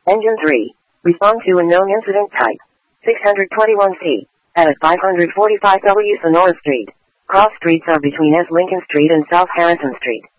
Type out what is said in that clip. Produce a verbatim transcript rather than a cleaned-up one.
Engine three. Respond to unknown incident type. six twenty-one C. At five forty-five W Sonora Street. Cross streets are between S. Lincoln Street and South Harrison Street.